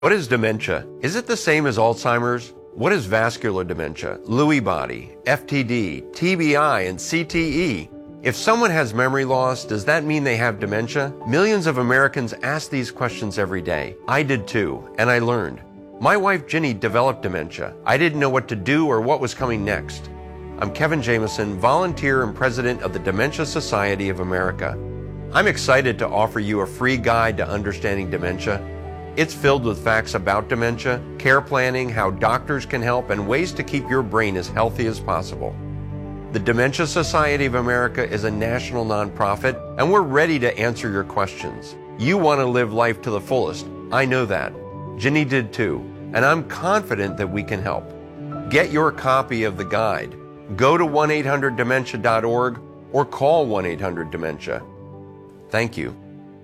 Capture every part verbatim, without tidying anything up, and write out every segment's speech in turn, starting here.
What is dementia? Is it the same as Alzheimer's? What is vascular dementia, Lewy body, F T D, T B I, and C T E? If someone has memory loss, does that mean they have dementia? Millions of Americans ask these questions every day. I did too, and I learned. My wife Ginny developed dementia. I didn't know what to do or what was coming next. I'm Kevin Jameson, volunteer and president of the Dementia Society of America. I'm excited to offer you a free guide to understanding dementia. It's filled with facts about dementia, care planning, how doctors can help, and ways to keep your brain as healthy as possible. The Dementia Society of America is a national nonprofit, and we're ready to answer your questions. You want to live life to the fullest. I know that. Ginny did too, and I'm confident that we can help. Get your copy of the guide. Go to one eight hundred dementia dot org or call one eight hundred dementia. Thank you.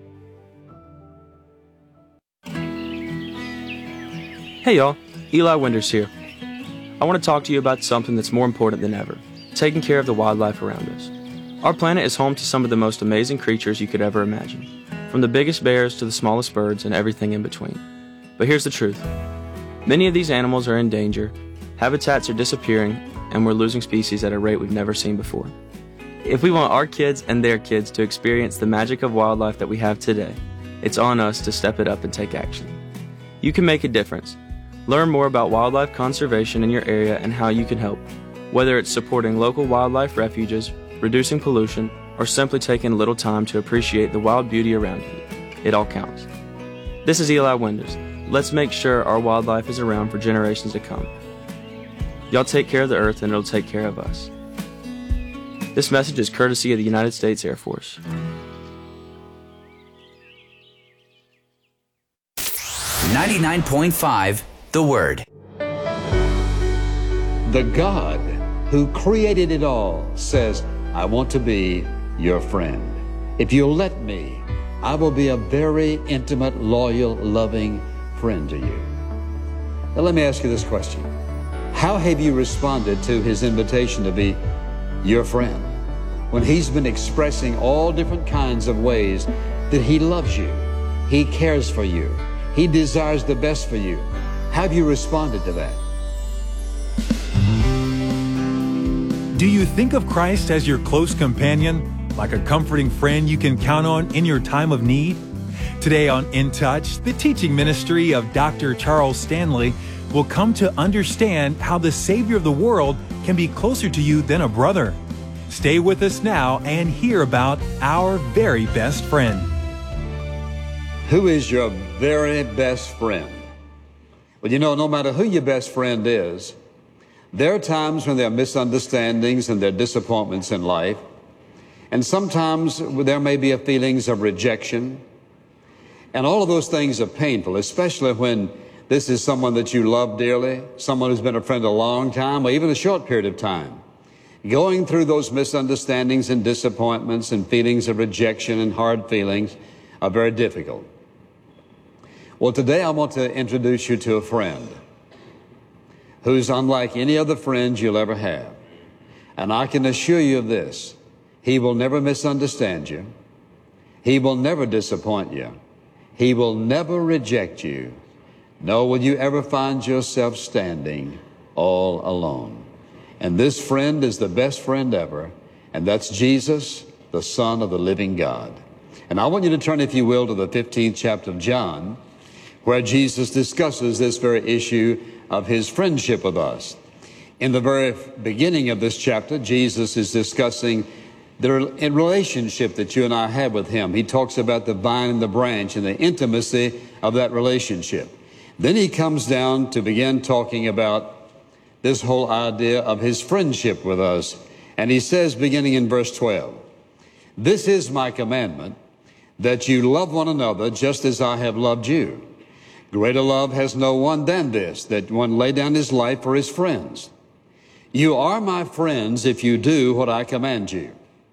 Hey y'all, Eli Winders here. I want to talk to you about something that's more important than ever, taking care of the wildlife around us. Our planet is home to some of the most amazing creatures you could ever imagine, from the biggest bears to the smallest birds and everything in between. But here's the truth. Many of these animals are in danger, habitats are disappearing, and we're losing species at a rate we've never seen before. If we want our kids and their kids to experience the magic of wildlife that we have today, it's on us to step it up and take action. You can make a difference. Learn more about wildlife conservation in your area and how you can help, whether it's supporting local wildlife refuges, reducing pollution, or simply taking a little time to appreciate the wild beauty around you. It all counts. This is Eli Winders. Let's make sure our wildlife is around for generations to come. Y'all take care of the earth and it'll take care of us. This message is courtesy of the United States Air Force. ninety-nine point five The Word. The God who created it all says, I want to be your friend. If you'll let me, I will be a very intimate, loyal, loving friend to you. Now let me ask you this question. How have you responded to his invitation to be your friend when he's been expressing all different kinds of ways that he loves you, he cares for you, he desires the best for you? How have you responded to that? Do you think of Christ as your close companion, like a comforting friend you can count on in your time of need? Today on In Touch, the teaching ministry of Doctor Charles Stanley will come to understand how the Savior of the world can be closer to you than a brother. Stay with us now and hear about our very best friend. Who is your very best friend? Well, you know, no matter who your best friend is, there are times when there are misunderstandings and there are disappointments in life. And sometimes there may be a feelings of rejection. And all of those things are painful, especially when this is someone that you love dearly, someone who's been a friend a long time or even a short period of time. Going through those misunderstandings and disappointments and feelings of rejection and hard feelings are very difficult. Well, today I want to introduce you to a friend who's unlike any other friend you'll ever have. And I can assure you of this. He will never misunderstand you. He will never disappoint you. He will never reject you. Nor will you ever find yourself standing all alone. And this friend is the best friend ever. And that's Jesus, the Son of the living God. And I want you to turn, if you will, to the fifteenth chapter of John, where Jesus discusses this very issue of his friendship with us. In the very beginning of this chapter, Jesus is discussing the relationship that you and I have with him. He talks about the vine and the branch and the intimacy of that relationship. Then he comes down to begin talking about this whole idea of his friendship with us. And he says, beginning in verse twelve, "This is my commandment, that you love one another just as I have loved you. Greater love has no one than this, that one lay down his life for his friends. You are my friends if you do what I command you.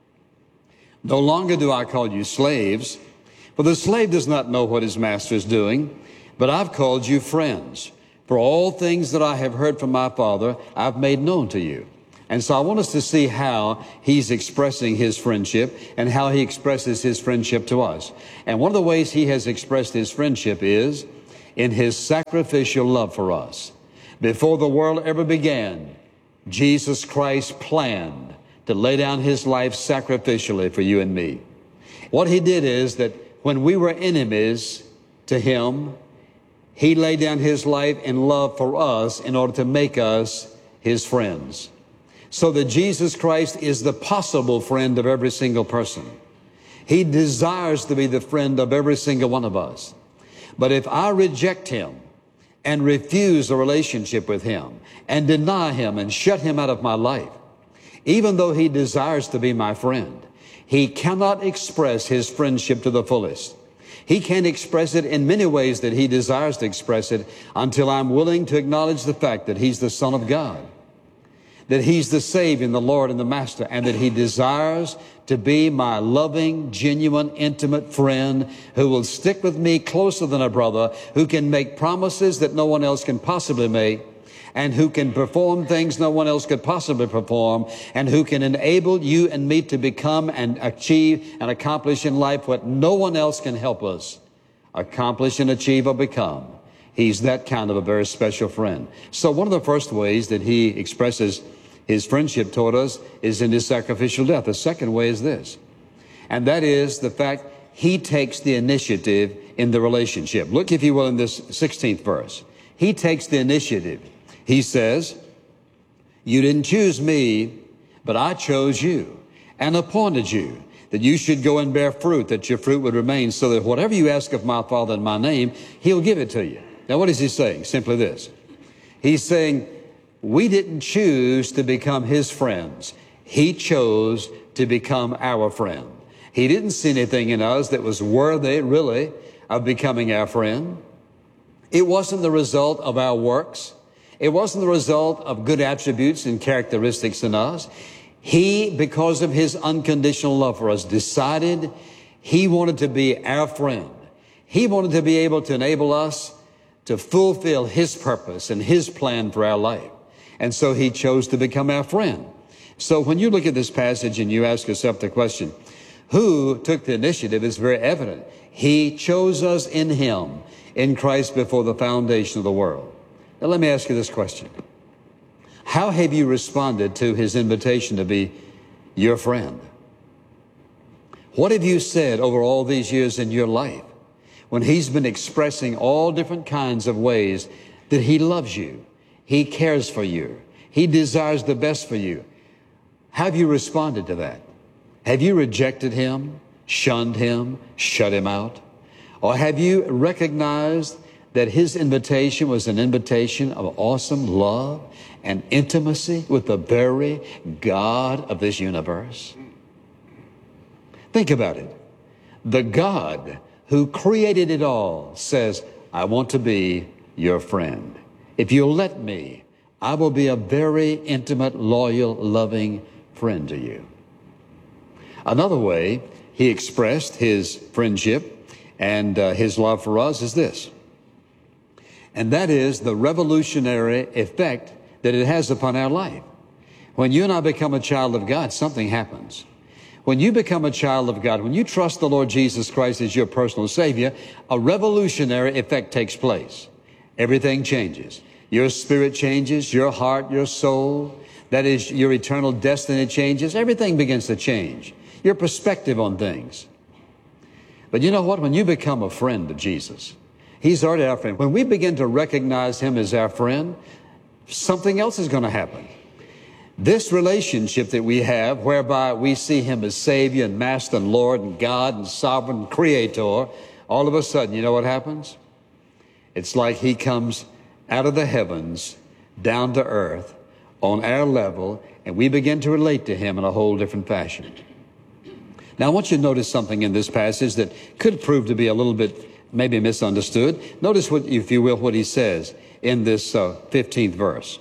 No longer do I call you slaves, for the slave does not know what his master is doing, but I've called you friends. For all things that I have heard from my Father, I've made known to you." And so I want us to see how he's expressing his friendship and how he expresses his friendship to us. And one of the ways he has expressed his friendship is in His sacrificial love for us. Before the world ever began, Jesus Christ planned to lay down His life sacrificially for you and me. What He did is that when we were enemies to Him, He laid down His life in love for us in order to make us His friends. So that Jesus Christ is the possible friend of every single person. He desires to be the friend of every single one of us. But if I reject Him and refuse a relationship with Him and deny Him and shut Him out of my life, even though He desires to be my friend, He cannot express His friendship to the fullest. He can't express it in many ways that He desires to express it until I'm willing to acknowledge the fact that He's the Son of God, that He's the Savior and the Lord and the Master, and that He desires to be my loving, genuine, intimate friend who will stick with me closer than a brother, who can make promises that no one else can possibly make, and who can perform things no one else could possibly perform, and who can enable you and me to become and achieve and accomplish in life what no one else can help us accomplish and achieve or become. He's that kind of a very special friend. So one of the first ways that He expresses His friendship toward us is in His sacrificial death. The second way is this, and that is the fact He takes the initiative in the relationship. Look, if you will, in this sixteenth verse. He takes the initiative. He says, you didn't choose me, but I chose you and appointed you, that you should go and bear fruit, that your fruit would remain, so that whatever you ask of my Father in my name, He'll give it to you. Now, what is He saying? Simply this. He's saying, we didn't choose to become His friends. He chose to become our friend. He didn't see anything in us that was worthy, really, of becoming our friend. It wasn't the result of our works. It wasn't the result of good attributes and characteristics in us. He, because of His unconditional love for us, decided He wanted to be our friend. He wanted to be able to enable us to fulfill His purpose and His plan for our life. And so He chose to become our friend. So when you look at this passage and you ask yourself the question, who took the initiative, is very evident. He chose us in Him, in Christ, before the foundation of the world. Now let me ask you this question. How have you responded to His invitation to be your friend? What have you said over all these years in your life when He's been expressing all different kinds of ways that He loves you, He cares for you, He desires the best for you? How have you responded to that? Have you rejected Him, shunned Him, shut Him out? Or have you recognized that His invitation was an invitation of awesome love and intimacy with the very God of this universe? Think about it. The God who created it all says, I want to be your friend. If you'll let me, I will be a very intimate, loyal, loving friend to you. Another way He expressed His friendship and uh, His love for us is this. And that is the revolutionary effect that it has upon our life. When you and I become a child of God, something happens. When you become a child of God, when you trust the Lord Jesus Christ as your personal Savior, a revolutionary effect takes place. Everything changes. Your spirit changes, your heart, your soul, that is, your eternal destiny changes. Everything begins to change. Your perspective on things. But you know what? When you become a friend of Jesus, He's already our friend. When we begin to recognize Him as our friend, something else is going to happen. This relationship that we have, whereby we see Him as Savior and Master and Lord and God and Sovereign Creator, all of a sudden, you know what happens? It's like He comes out of the heavens, down to earth, on our level, and we begin to relate to Him in a whole different fashion. Now, I want you to notice something in this passage that could prove to be a little bit maybe misunderstood. Notice, what, if you will, what He says in this uh, fifteenth verse.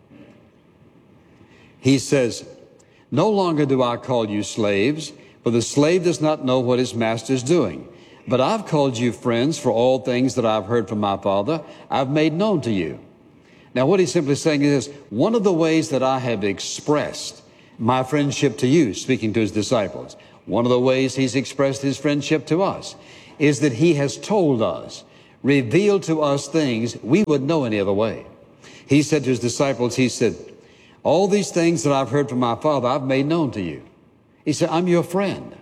He says, no longer do I call you slaves, for the slave does not know what his master is doing. But I've called you friends, for all things that I've heard from my Father, I've made known to you. Now, what He's simply saying is, one of the ways that I have expressed my friendship to you, speaking to His disciples, one of the ways He's expressed His friendship to us is that He has told us reveal to us things we wouldn't know any other way. He said to his disciples, he said, all these things that I've heard from my Father, I've made known to you. He said, I'm your friend.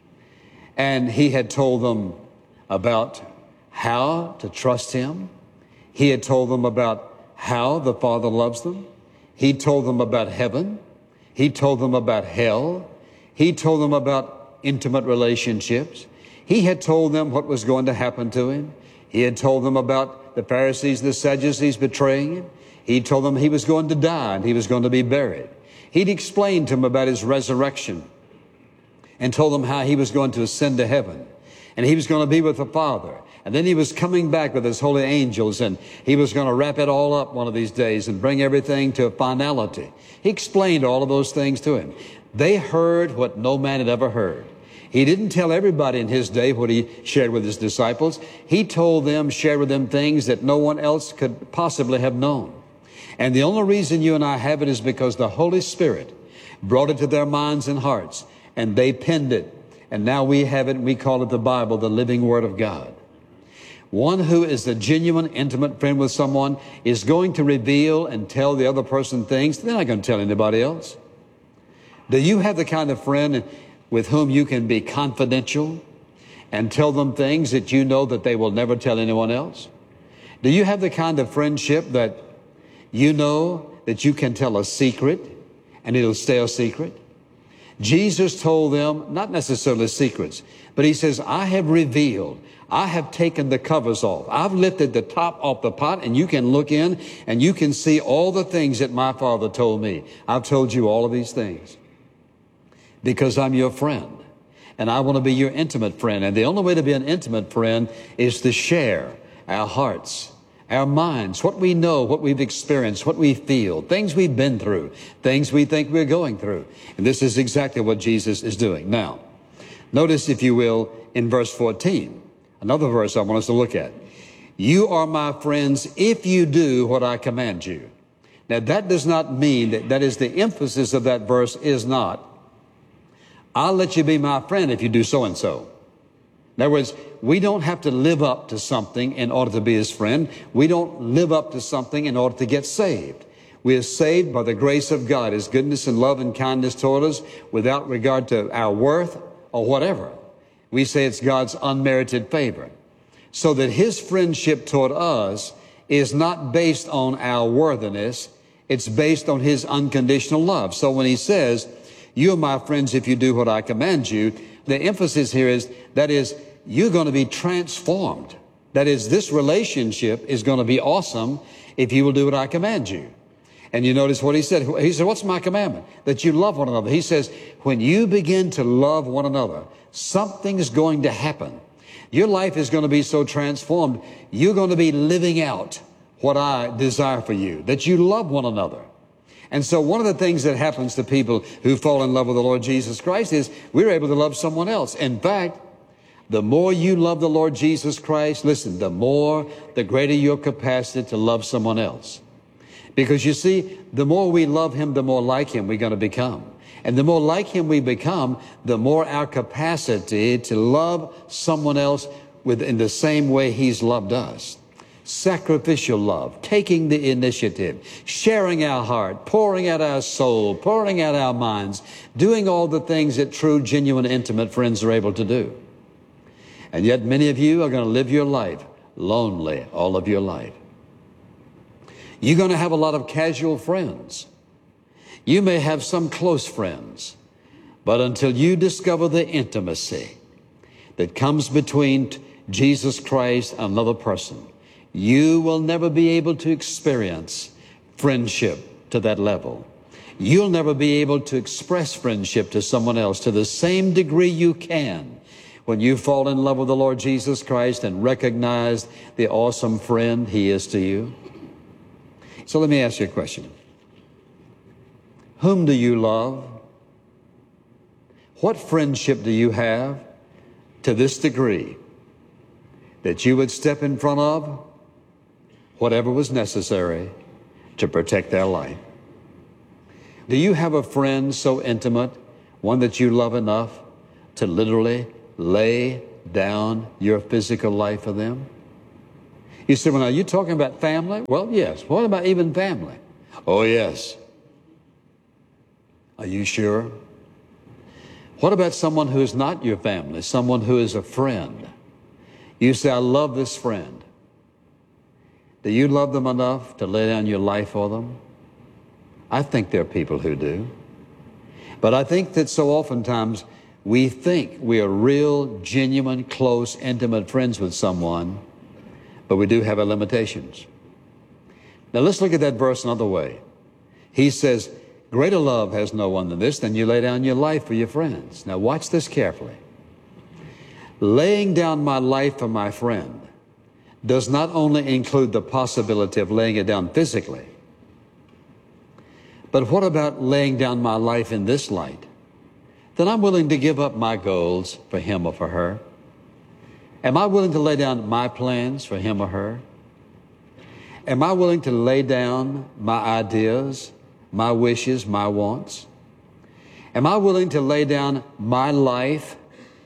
And he had told them about how to trust him. He had told them about how the Father loves them. He told them about heaven. He told them about hell. He told them about intimate relationships. He had told them what was going to happen to him. He had told them about the Pharisees and the Sadducees betraying him. He told them he was going to die and he was going to be buried. He'd explained to them about his resurrection and told them how he was going to ascend to heaven and he was going to be with the Father. And then he was coming back with his holy angels and he was going to wrap it all up one of these days and bring everything to a finality. He explained all of those things to him. They heard what no man had ever heard. He didn't tell everybody in his day what he shared with his disciples. He told them, shared with them things that no one else could possibly have known. And the only reason you and I have it is because the Holy Spirit brought it to their minds and hearts, and they penned it. And now we have it, and we call it the Bible, the living Word of God. One who is a genuine, intimate friend with someone is going to reveal and tell the other person things they're not going to tell anybody else. Do you have the kind of friend with whom you can be confidential and tell them things that you know that they will never tell anyone else? Do you have the kind of friendship that you know that you can tell a secret and it'll stay a secret? Jesus told them, not necessarily secrets, but he says, I have revealed, I have taken the covers off. I've lifted the top off the pot and you can look in and you can see all the things that my Father told me. I've told you all of these things because I'm your friend and I want to be your intimate friend. And the only way to be an intimate friend is to share our hearts, our minds, what we know, what we've experienced, what we feel, things we've been through, things we think we're going through. And this is exactly what Jesus is doing. Now, notice, if you will, in verse fourteen, another verse I want us to look at. You are my friends if you do what I command you. Now, that does not mean that, that is the emphasis of that verse is not, I'll let you be my friend if you do so and so. In other words, we don't have to live up to something in order to be his friend. We don't live up to something in order to get saved. We are saved by the grace of God, his goodness and love and kindness toward us without regard to our worth or whatever. We say it's God's unmerited favor. So that his friendship toward us is not based on our worthiness. It's based on his unconditional love. So when he says, you are my friends if you do what I command you, the emphasis here is, that is, you're going to be transformed. That is, this relationship is going to be awesome if you will do what I command you. And you notice what he said. He said, what's my commandment? That you love one another. He says, when you begin to love one another, something's going to happen. Your life is going to be so transformed. You're going to be living out what I desire for you, that you love one another. And so one of the things that happens to people who fall in love with the Lord Jesus Christ is we're able to love someone else. In fact, the more you love the Lord Jesus Christ, listen, the more, the greater your capacity to love someone else. Because you see, the more we love him, the more like him we're going to become. And the more like him we become, the more our capacity to love someone else with, in the same way he's loved us. Sacrificial love, taking the initiative, sharing our heart, pouring out our soul, pouring out our minds, doing all the things that true, genuine, intimate friends are able to do. And yet many of you are going to live your life lonely all of your life. You're going to have a lot of casual friends. You may have some close friends, but until you discover the intimacy that comes between Jesus Christ and another person, you will never be able to experience friendship to that level. You'll never be able to express friendship to someone else to the same degree you can when you fall in love with the Lord Jesus Christ and recognize the awesome friend he is to you. So let me ask you a question. Whom do you love? What friendship do you have to this degree that you would step in front of whatever was necessary to protect their life? Do you have a friend so intimate, one that you love enough to literally lay down your physical life for them? You say, well, now, are you talking about family? Well, yes. What about even family? Oh, yes. Are you sure? What about someone who is not your family, someone who is a friend? You say, I love this friend. Do you love them enough to lay down your life for them? I think there are people who do. But I think that so oftentimes we think we are real, genuine, close, intimate friends with someone, but we do have our limitations. Now let's look at that verse another way. He says, greater love has no one than this, than you lay down your life for your friends. Now watch this carefully. Laying down my life for my friend does not only include the possibility of laying it down physically, but what about laying down my life in this light? Then I'm willing to give up my goals for him or for her. Am I willing to lay down my plans for him or her? Am I willing to lay down my ideas, my wishes, my wants? Am I willing to lay down my life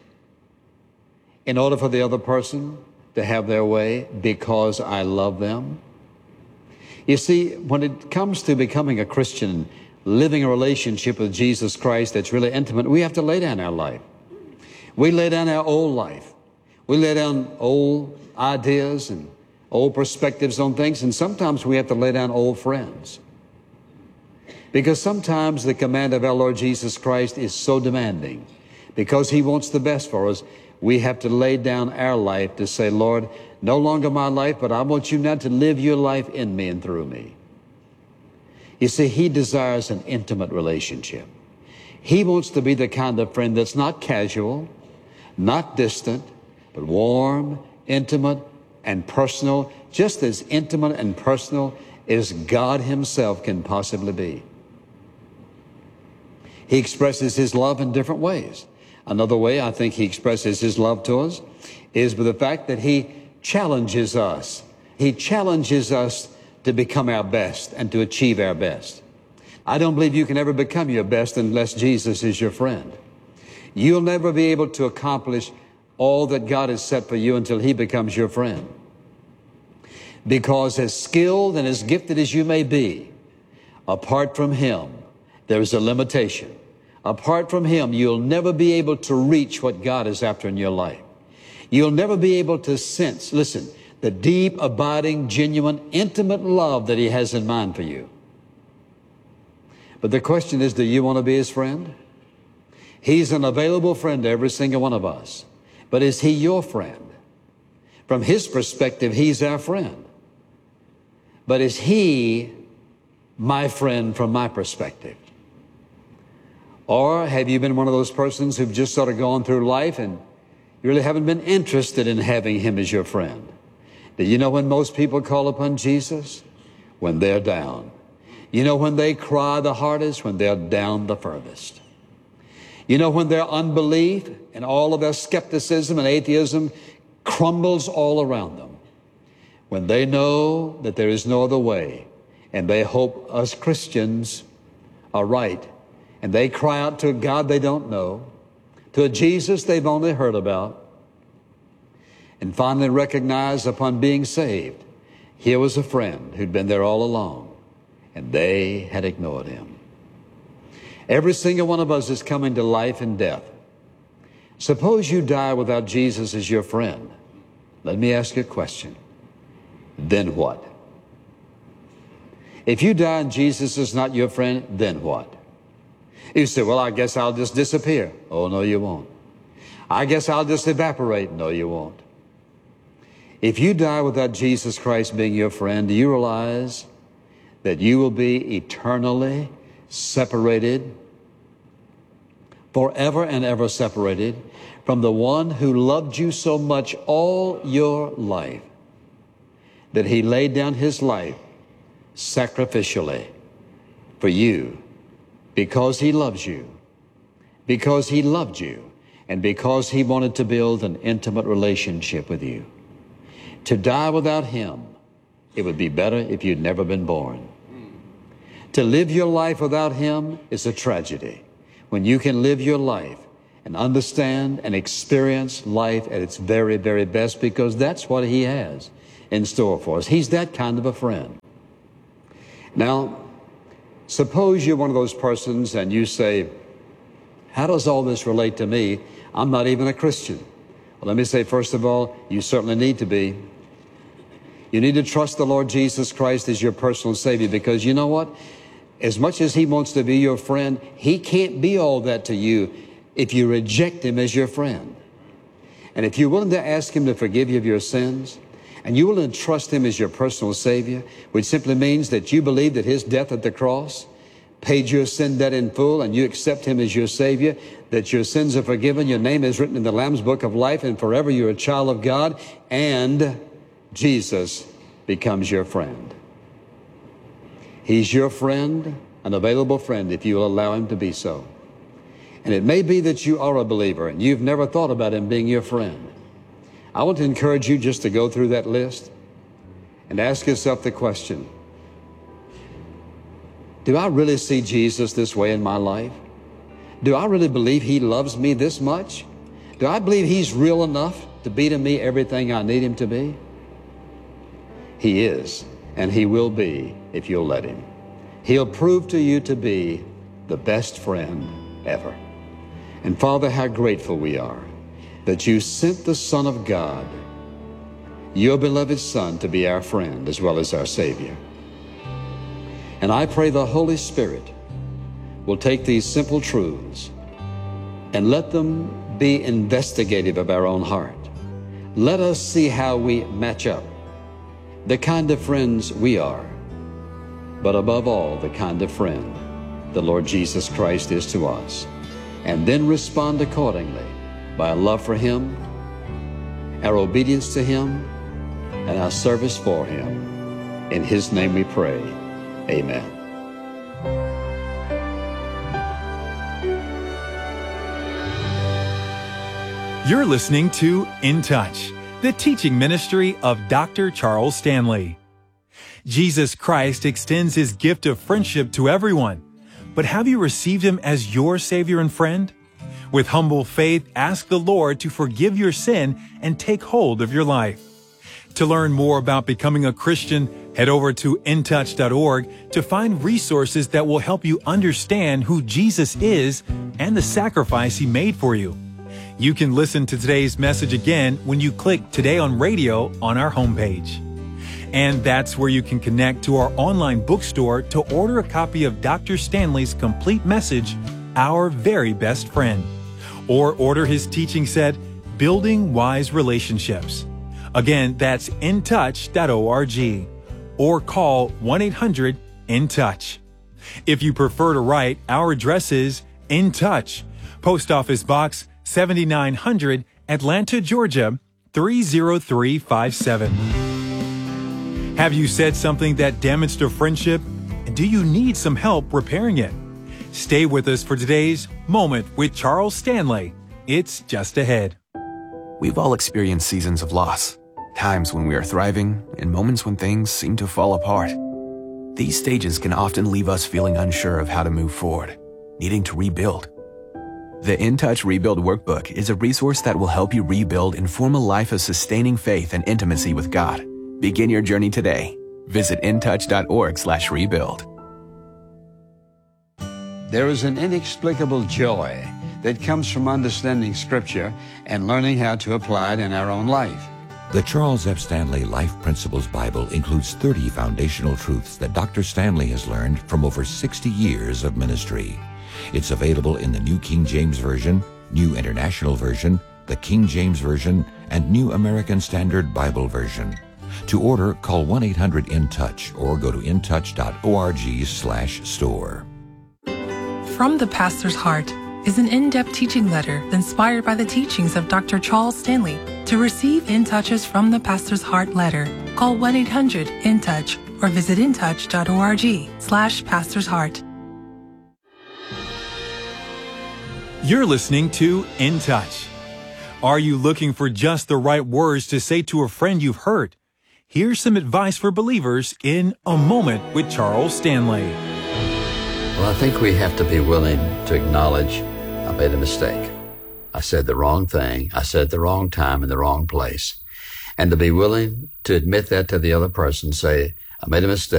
in order for the other person to have their way because I love them? You see, when it comes to becoming a Christian, living a relationship with Jesus Christ that's really intimate, we have to lay down our life. We lay down our old life. We lay down old ideas and old perspectives on things, and sometimes we have to lay down old friends. Because sometimes the command of our Lord Jesus Christ is so demanding. Because he wants the best for us, we have to lay down our life to say, Lord, no longer my life, but I want you now to live your life in me and through me. You see, he desires an intimate relationship. He wants to be the kind of friend that's not casual, not distant, but warm, intimate, and personal, just as intimate and personal as God himself can possibly be. He expresses his love in different ways. Another way I think he expresses his love to us is with the fact that he challenges us. He challenges us to become our best and to achieve our best. I don't believe you can ever become your best unless Jesus is your friend. You'll never be able to accomplish all that God has set for you until he becomes your friend. Because as skilled and as gifted as you may be, apart from him, there is a limitation. Apart from him, you'll never be able to reach what God is after in your life. You'll never be able to sense, listen, the deep, abiding, genuine, intimate love that he has in mind for you. But the question is, do you want to be his friend? He's an available friend to every single one of us. But is he your friend? From his perspective, he's our friend. But is he my friend from my perspective? Or have you been one of those persons who've just sort of gone through life and you really haven't been interested in having him as your friend? Do you know when most people call upon Jesus? When they're down. You know when they cry the hardest? When they're down the furthest. You know when their unbelief and all of their skepticism and atheism crumbles all around them. When they know that there is no other way and they hope us Christians are right. And they cry out to a God they don't know, to a Jesus they've only heard about, and finally recognize upon being saved, here was a friend who'd been there all along, and they had ignored him. Every single one of us is coming to life and death. Suppose you die without Jesus as your friend. Let me ask you a question. Then what? If you die and Jesus is not your friend, then what? You say, well, I guess I'll just disappear. Oh, no, you won't. I guess I'll just evaporate. No, you won't. If you die without Jesus Christ being your friend, do you realize that you will be eternally separated, forever and ever separated from the one who loved you so much all your life that he laid down his life sacrificially for you? Because he loves you, because he loved you, and because he wanted to build an intimate relationship with you. To die without him, it would be better if you'd never been born. To live your life without him is a tragedy. When you can live your life and understand and experience life at its very, very best, because that's what he has. in store for us. He's that kind of a friend. Now, suppose you're one of those persons and you say, how does all this relate to me? I'm not even a Christian. Well, let me say, first of all, you certainly need to be. You need to trust the Lord Jesus Christ as your personal Savior, because you know what? As much as He wants to be your friend, He can't be all that to you if you reject Him as your friend. And if you're willing to ask Him to forgive you of your sins, and you're willing to trust Him as your personal Savior, which simply means that you believe that His death at the cross paid your sin debt in full, and you accept Him as your Savior, that your sins are forgiven, your name is written in the Lamb's Book of Life, and forever you're a child of God, and Jesus becomes your friend. He's your friend, an available friend, if you will allow Him to be so. And it may be that you are a believer and you've never thought about Him being your friend. I want to encourage you just to go through that list and ask yourself the question, do I really see Jesus this way in my life? Do I really believe He loves me this much? Do I believe He's real enough to be to me everything I need Him to be? He is, and He will be if you'll let Him. He'll prove to you to be the best friend ever. And Father, how grateful we are that You sent the Son of God, Your beloved Son, to be our friend as well as our Savior. And I pray the Holy Spirit will take these simple truths and let them be investigative of our own heart. Let us see how we match up, the kind of friends we are, but above all, the kind of friend the Lord Jesus Christ is to us, and then respond accordingly by a love for Him, our obedience to Him, and our service for Him. In His name we pray. Amen. You're listening to In Touch, the teaching ministry of Doctor Charles Stanley. Jesus Christ extends His gift of friendship to everyone. But have you received Him as your Savior and friend? With humble faith, ask the Lord to forgive your sin and take hold of your life. To learn more about becoming a Christian, head over to in touch dot org to find resources that will help you understand who Jesus is and the sacrifice He made for you. You can listen to today's message again when you click Today on Radio on our homepage. And that's where you can connect to our online bookstore to order a copy of Doctor Stanley's complete message, Our Very Best Friend, or order his teaching set, Building Wise Relationships. Again, that's in touch dot org, or call one eight hundred in touch. If you prefer to write, our address is In Touch, Post Office Box seventy-nine hundred, Atlanta, Georgia three zero three five seven. Have you said something that damaged a friendship? And do you need some help repairing it? Stay with us for today's Moment with Charles Stanley. It's just ahead. We've all experienced seasons of loss, times when we are thriving, and moments when things seem to fall apart. These stages can often leave us feeling unsure of how to move forward, needing to rebuild. The In Touch Rebuild Workbook is a resource that will help you rebuild and form a life of sustaining faith and intimacy with God. Begin your journey today. Visit in touch dot org slash rebuild. There is an inexplicable joy that comes from understanding Scripture and learning how to apply it in our own life. The Charles F. Stanley Life Principles Bible includes thirty foundational truths that Doctor Stanley has learned from over sixty years of ministry. It's available in the New King James Version, New International Version, the King James Version, and New American Standard Bible Version. To order, call one eight hundred in touch or go to in touch dot org slash store. From the Pastor's Heart is an in-depth teaching letter inspired by the teachings of Doctor Charles Stanley. To receive In Touch's From the Pastor's Heart letter, call one eight hundred in touch or visit in touch dot org slash Pastor's Heart. You're listening to In Touch. Are you looking for just the right words to say to a friend you've hurt? Here's some advice for believers in A Moment with Charles Stanley. Well, I think we have to be willing to acknowledge I made a mistake. I said the wrong thing. I said the wrong time in the wrong place. and to be willing to admit that to the other person, say, I made a mistake.